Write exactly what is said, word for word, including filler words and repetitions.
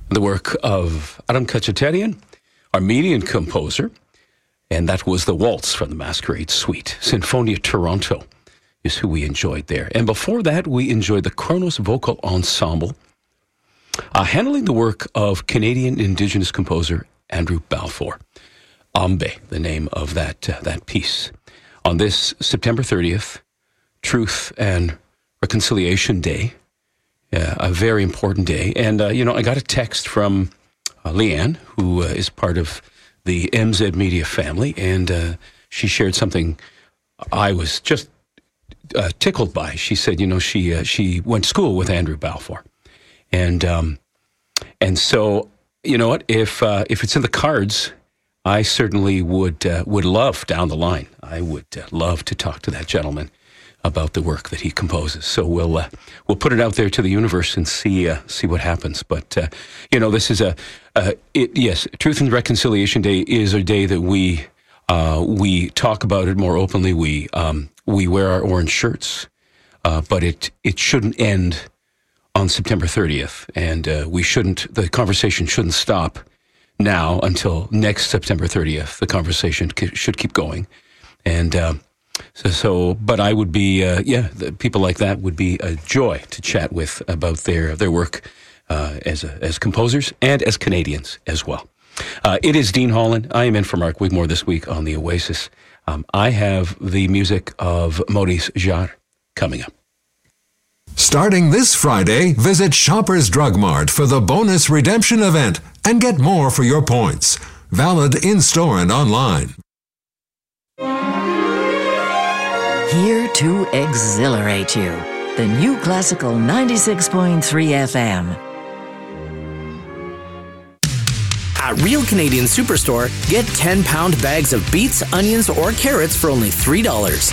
the work of Aram Khachaturian, Armenian composer, and that was the Waltz from the Masquerade Suite. Sinfonia Toronto is who we enjoyed there. And before that, we enjoyed the Kronos Vocal Ensemble, uh, handling the work of Canadian Indigenous composer Andrew Balfour. Ambe, the name of that uh, that piece. On this September thirtieth, Truth and Reconciliation Day, uh, a very important day. And, uh, you know, I got a text from uh, Leanne, who uh, is part of the M Z Media family, and uh, she shared something I was just uh, tickled by. She said, you know, she uh, she went to school with Andrew Balfour. And um, and so, you know what, if uh, if it's in the cards, I certainly would uh, would love down the line. I would uh, love to talk to that gentleman about the work that he composes. So we'll uh, we'll put it out there to the universe and see uh, see what happens. But uh, you know, this is a uh, it, yes, Truth and Reconciliation Day is a day that we uh, we talk about it more openly. We um, we wear our orange shirts, uh, but it it shouldn't end on September thirtieth, and uh, we shouldn't. The conversation shouldn't stop now until next September thirtieth. The conversation c- should keep going, and uh, so, so. But I would be, uh, yeah, the people like that would be a joy to chat with about their their work uh, as a, as composers and as Canadians as well. Uh, it is Dean Holland. I am in for Mark Wigmore this week on the Oasis. Um, I have the music of Maurice Jarre coming up. Starting this Friday, visit Shoppers Drug Mart for the bonus redemption event and get more for your points. Valid in-store and online. Here to exhilarate you. The new classical ninety-six point three F M. At Real Canadian Superstore, get ten pound bags of beets, onions, or carrots for only three dollars.